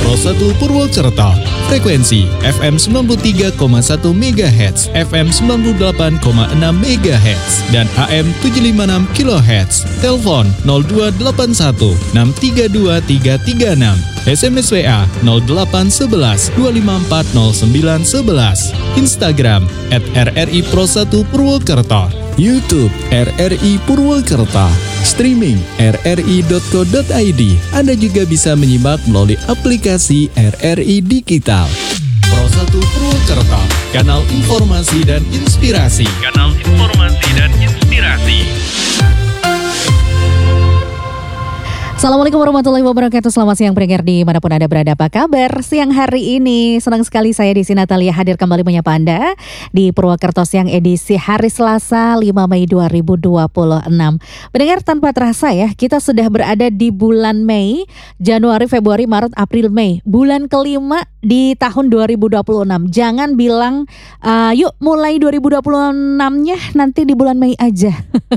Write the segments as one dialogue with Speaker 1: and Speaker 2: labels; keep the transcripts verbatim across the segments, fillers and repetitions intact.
Speaker 1: Pro satu Purwokerto. Frekuensi F M sembilan puluh tiga koma satu megahertz, F M sembilan puluh delapan koma enam megahertz, dan A M tujuh ratus lima puluh enam kilohertz. Telepon nol dua delapan satu enam tiga dua tiga tiga enam. S M S W A nol delapan satu satu dua lima empat nol sembilan satu satu. Instagram at R R I Pro satu Purwokerto. YouTube R R I Purwokerto. Streaming r r i dot co dot i d. Anda juga bisa menyimak melalui aplikasi R R I Digital. Pro satu Purwokerto, kanal informasi dan inspirasi.
Speaker 2: Kanal informasi dan inspirasi.
Speaker 3: Assalamualaikum warahmatullahi wabarakatuh. Selamat siang pendengar dimanapun Anda berada. Apa kabar siang hari ini? Senang sekali saya di sini Natalia hadir kembali menyapa Anda di Purwokerto Siang edisi hari Selasa lima Mei dua ribu dua puluh enam. Pendengar, tanpa terasa ya, kita sudah berada di bulan Mei, Januari, Februari, Maret, April, Mei. Bulan kelima di tahun dua ribu dua puluh enam. Jangan bilang uh, yuk mulai dua ribu dua puluh enam-nya nanti di bulan Mei aja.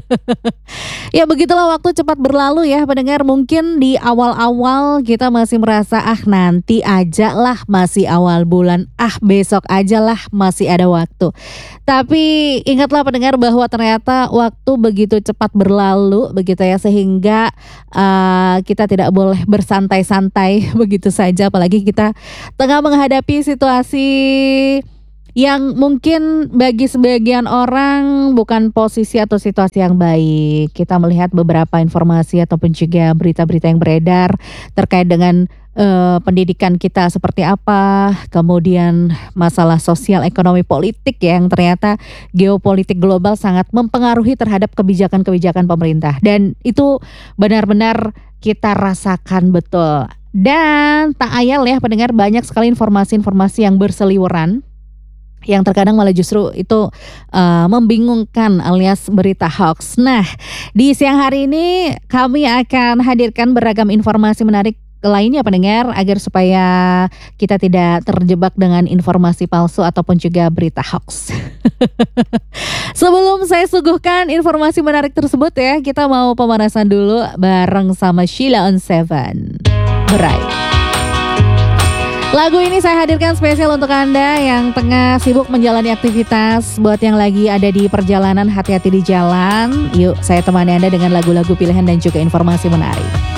Speaker 3: Ya begitulah, waktu cepat berlalu ya pendengar. Mungkin di awal-awal kita masih merasa ah nanti aja lah, masih awal bulan, ah besok aja lah, masih ada waktu. Tapi ingatlah pendengar bahwa ternyata waktu begitu cepat berlalu begitu ya, sehingga uh, kita tidak boleh bersantai-santai begitu saja. Apalagi kita tengah menghadapi situasi yang mungkin bagi sebagian orang bukan posisi atau situasi yang baik. Kita melihat beberapa informasi ataupun juga berita-berita yang beredar terkait dengan uh, pendidikan kita seperti apa, kemudian masalah sosial, ekonomi, politik ya, yang ternyata geopolitik global sangat mempengaruhi terhadap kebijakan-kebijakan pemerintah. Dan itu benar-benar kita rasakan betul. Dan tak ayal ya pendengar, banyak sekali informasi-informasi yang berseliweran, yang terkadang malah justru itu uh, membingungkan alias berita hoax. Nah, di siang hari ini kami akan hadirkan beragam informasi menarik lainnya pendengar, agar supaya kita tidak terjebak dengan informasi palsu ataupun juga berita hoax. Sebelum saya suguhkan informasi menarik tersebut ya, kita mau pemanasan dulu bareng sama Sheila on Seven. Berai. Lagu ini saya hadirkan spesial untuk Anda yang tengah sibuk menjalani aktivitas. Buat yang lagi ada di perjalanan, hati-hati di jalan. Yuk saya temani Anda dengan lagu-lagu pilihan dan juga informasi menarik.